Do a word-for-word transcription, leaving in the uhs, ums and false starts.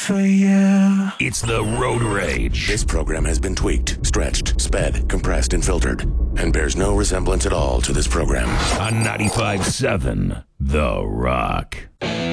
for you. It's the Road Rage. This program has been tweaked, stretched, sped, compressed, and filtered, and bears no resemblance at all to this program. On ninety-five point seven, The Rock.